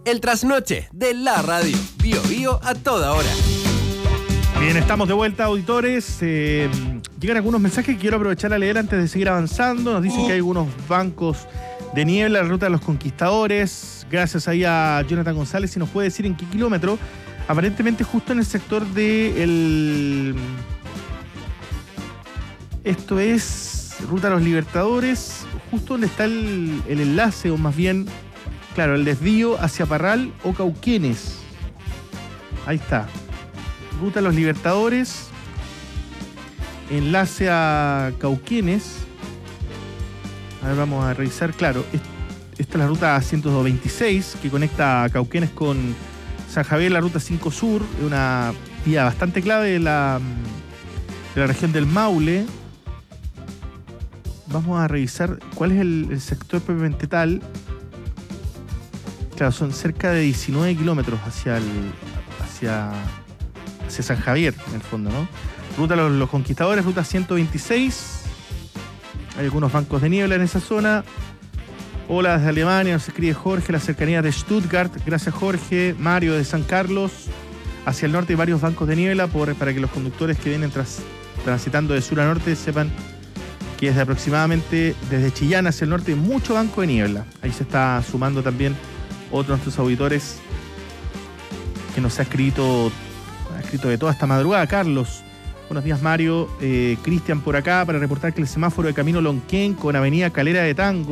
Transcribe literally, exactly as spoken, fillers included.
El trasnoche de la radio. Bio Bio a toda hora. Bien, estamos de vuelta, auditores. Eh, llegan algunos mensajes que quiero aprovechar a leer antes de seguir avanzando. Nos dicen que hay algunos bancos de niebla en la ruta de los Conquistadores. Gracias ahí a Jonathan González. Si nos puede decir en qué kilómetro. Aparentemente justo en el sector de el... Esto es ruta de los Libertadores. Justo donde está el, el enlace, o más bien, claro, el desvío hacia Parral o Cauquenes. Ahí está. Ruta de los Libertadores, enlace a Cauquenes. A ver, vamos a revisar. Claro, esta es la ruta ciento veintiséis que conecta a Cauquenes con San Javier, la ruta cinco Sur, una vía bastante clave de la, de la región del Maule. Vamos a revisar cuál es el, el sector propiamente tal. Claro, son cerca de diecinueve kilómetros hacia el hacia hacia San Javier, en el fondo, ¿no? Ruta Los, los Conquistadores, ruta ciento veintiséis. Hay algunos bancos de niebla en esa zona. Hola desde Alemania, nos escribe Jorge, la cercanía de Stuttgart. Gracias, Jorge. Mario de San Carlos. Hacia el norte hay varios bancos de niebla por, para que los conductores que vienen tras, transitando de sur a norte sepan que desde aproximadamente desde Chillán hacia el norte hay mucho banco de niebla. Ahí se está sumando también otro de nuestros auditores que nos ha escrito ha escrito de toda esta madrugada. Carlos, buenos días, Mario. eh, Cristian por acá para reportar que el semáforo de Camino Lonquén con Avenida Calera de Tango